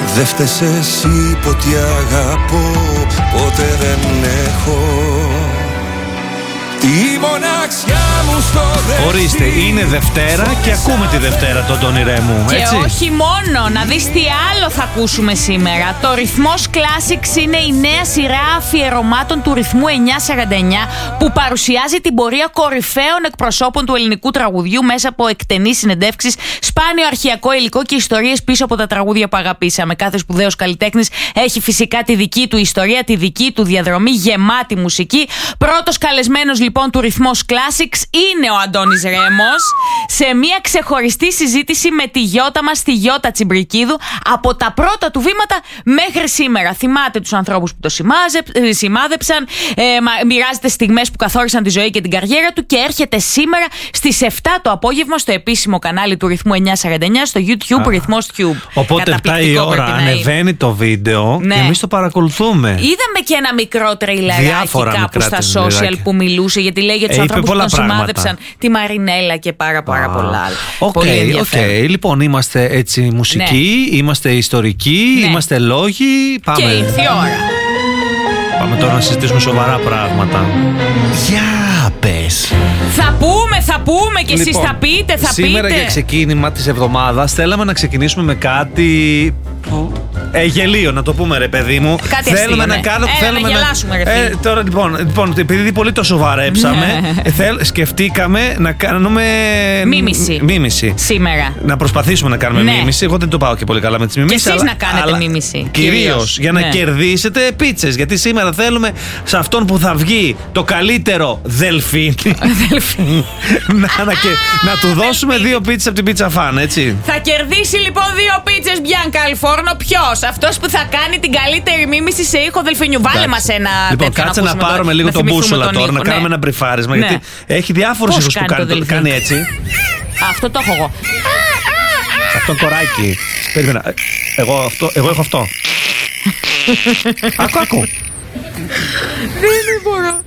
Δε φταίς εσύ που τι αγαπώ, ποτέ δεν έχω τη μοναξιά μου στο δεξί. Ορίστε, είναι Δευτέρα και ακούμε τη Δευτέρα τον Τόνι Ρέμου, έτσι. Και όχι μόνο, να δεις τι άλλο θα ακούσουμε σήμερα. Το Ρυθμός Classics είναι η νέα σειρά αφιερωμάτων του Ρυθμού 949 που παρουσιάζει την πορεία κορυφαίων εκπροσώπων του ελληνικού τραγουδιού μέσα από εκτενείς συνεντεύξεις, σπάνιο αρχαιακό υλικό και ιστορίες πίσω από τα τραγούδια που αγαπήσαμε. Κάθε σπουδαίος καλλιτέχνης έχει φυσικά τη δική του ιστορία, τη δική του διαδρομή γεμάτη μουσική. Πρώτος καλεσμένος λοιπόν του Ρυθμός Classics είναι ο Αντώνης Ρέμος, σε μια ξεχωριστή συζήτηση με τη γιώτα μας, τη Γιώτα Τσιμπρικίδου, από τα πρώτα του βήματα μέχρι σήμερα. Θυμάται τους ανθρώπους που το σημάδεψαν, μοιράζεται στιγμές που καθόρισαν τη ζωή και την καριέρα του και έρχεται σήμερα στις 7 το απόγευμα στο επίσημο κανάλι του Ρυθμού 949 στο YouTube, Ρυθμός Tube. Οπότε 7 η ώρα ανεβαίνει το βίντεο, ναι, και εμείς το παρακολουθούμε. Είδαμε και ένα μικρό τρειλεράκι κάπου στα social που μιλούσε, γιατί λέει για τους ανθρώπους που τον σημάδεψαν, τη Μαρινέλα και πάρα πολλά άλλα. Οκ. Λοιπόν, είμαστε έτσι μουσικοί, ναι, είμαστε ιστορικοί, ναι, είμαστε λόγοι. Πάμε. Και ήρθε η ώρα. Πάμε τώρα να συζητήσουμε σοβαρά πράγματα. Για πες. Θα πούμε και εσείς θα πείτε, σήμερα για ξεκίνημα της εβδομάδας θέλαμε να ξεκινήσουμε με κάτι γελίο, να το πούμε, ρε παιδί μου. Κάτι θέλουμε αστείο, να κάνουμε. Θέλουμε να γελάσουμε, ρε φίλοι. Τώρα λοιπόν, επειδή πολύ το σοβαρέψαμε, σκεφτήκαμε να κάνουμε μίμηση. Σήμερα. Να προσπαθήσουμε να κάνουμε μίμηση. Εγώ δεν το πάω και πολύ καλά με τις μιμήσεις. Και εσείς να κάνετε μίμηση. Κυρίως για να κερδίσετε πίτσες. Γιατί σήμερα θέλουμε σε αυτόν που θα βγει το καλύτερο δελφίνι να του δώσουμε 2 πίτσες από την πίτσα φαν, έτσι. Θα κερδίσει λοιπόν 2 πίτσες Μπιάνκα Αλφόρνο. Ποιος? Αυτός που θα κάνει την καλύτερη μίμηση σε ήχο δελφινιού. Βάλε μας ένα λοιπόν, τέτοιο. Κάτσε να πάρουμε λίγο τον μπούσολα τώρα, να κάνουμε ένα μπριφάρισμα. Γιατί έχει διάφορους ήχους που κάνει έτσι. Αυτό το έχω εγώ. Αυτό κοράκι. Περίμενα. Εγώ έχω αυτό. Άκου. Δεν μπορώ.